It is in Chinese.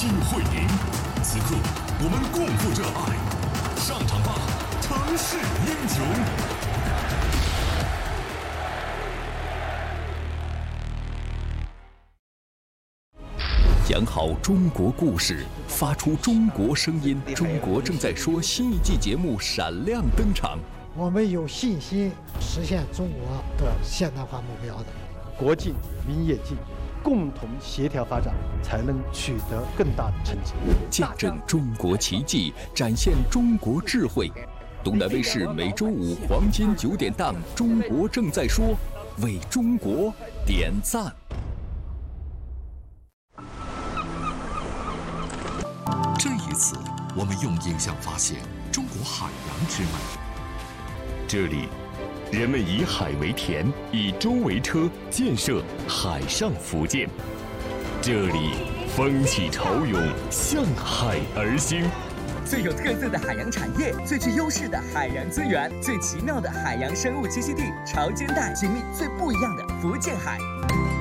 智慧营。此刻，我们共赴这爱，上场吧，城市英雄！讲好中国故事，发出中国声音。中国正在说新一季节目闪亮登场。 我们有信心实现中国的现代化目标的。 国进民也进，共同协调发展，才能取得更大的成绩。 见证中国奇迹，展现中国智慧。东南卫视每周五黄金9点档《中国正在说》，为中国点赞。这一次，我们用影像发现中国海洋之美。这里，人们以海为田，以舟为车，建设海上福建。这里，风起潮涌，向海而兴。 最有特色的海洋产业，最具优势的海洋资源，最奇妙的海洋生物栖息地——潮间带，经历最不一样的福建海。